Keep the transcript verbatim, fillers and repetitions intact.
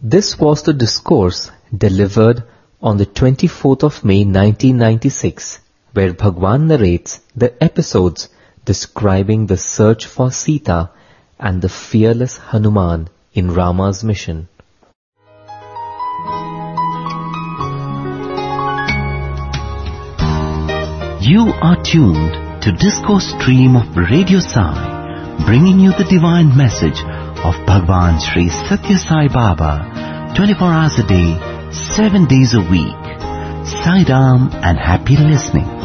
This was the discourse delivered on the twenty-fourth of May nineteen ninety-six, where Bhagwan narrates the episodes describing the search for Sita and the fearless Hanuman in Rama's mission. You are tuned to Discourse Stream of Radio Sai, bringing you the divine message of Bhagwan Sri Satya Sai Baba, twenty-four hours a day, seven days a week. Sai Ram and happy listening.